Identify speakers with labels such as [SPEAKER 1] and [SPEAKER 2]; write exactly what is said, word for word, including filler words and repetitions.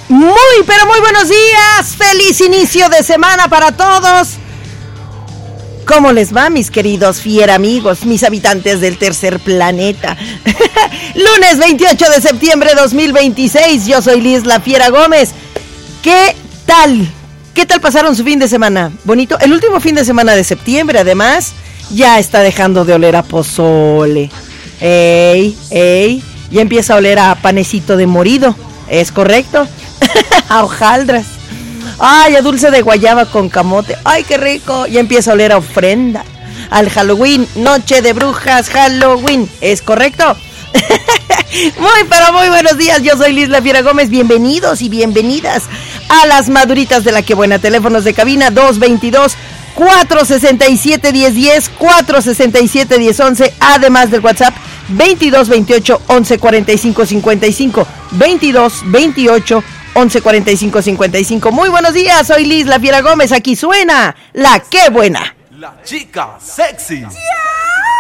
[SPEAKER 1] Muy, pero muy buenos días. Feliz inicio de semana para todos. ¿Cómo les va, mis queridos fiera amigos, mis habitantes del tercer planeta? Lunes veintiocho de septiembre de dos mil veintiséis. Yo soy Liz La Fiera Gómez. ¿Qué tal? ¿Qué tal pasaron su fin de semana? Bonito. El último fin de semana de septiembre, además, ya está dejando de oler a pozole. Ey, ey. Ya empieza a oler a panecito de morido. ¿Es correcto? A hojaldras. Ay, a dulce de guayaba con camote. Ay, qué rico. Ya empieza a oler a ofrenda. Al Halloween, noche de brujas, Halloween. ¿Es correcto? Muy, pero muy buenos días. Yo soy Liz La Fiera Gómez. Bienvenidos y bienvenidas a las maduritas de La Que Buena. Teléfonos de cabina dos veintidós, cuatrocientos sesenta y siete, diez diez, cuatrocientos sesenta y siete, diez once. Además del WhatsApp veintidós veintiocho, once cuarenta y cinco, cincuenta y cinco. veintidós veintiocho, once cuarenta y cinco, cincuenta y cinco. Muy buenos días, soy Liz La Fiera Gómez. Aquí suena La Que Buena.
[SPEAKER 2] La chica sexy. Yeah.